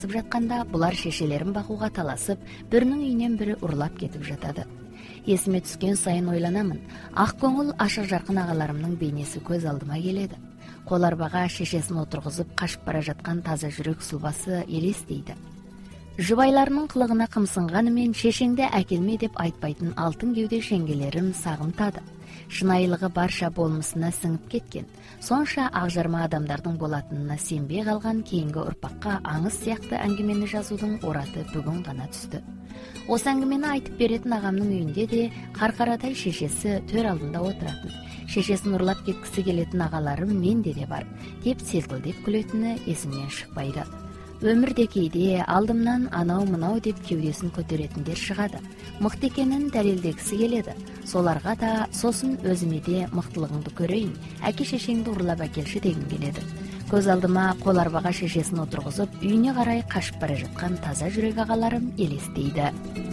жатканда булар шешелерин багууга талашып, биринин үйүнөн бири урлап кетип жатады. Эсиме түскөн сайын ойланамын. Ак көңүл, ашык жаркын агаларымдын бейнеси көз алдыма келеді. Кол арбага шешесин отургузуп кашып бара жаткан таза жүрөк сулбасы элестейди. Жубайларынын кылыгына кымсынганы мен шешеңде әкелме деп айтпайтын алтын кеуде шеңгелерим сагынтады. Шынайылыгы барша болмусуна сиңип кеткен. Сонша акжарма адамдардын болатынына сенбей калган кейинги урпакка аңыз сыяктуу аңгемени жазуудун ураты бүгүн гана түздү. Осы аңгемени айтып беретін агамдын үйүндө де каркарадай шешеси төр алдында отуратын. Шешесин урлап кеткиси келетін агаларым менде де бар, деп селкилдеп күлөтүнү эсимден шыкпайды. Өмүрдө кээде алдымдан анау мынау деп кеудесин көтөрөтүндөр чыгады. Мыкты экенин далилдегиси келеді. Соларга да сосын өзүмө де мыктылыгыңды көрөйүн, әке шешеңди урлап әкелши дегим келеді. Көз алдыма кол арбага шешесин отургузуп, үйүнө карай кашып бара жаткан таза жүрөк агаларым элестейди.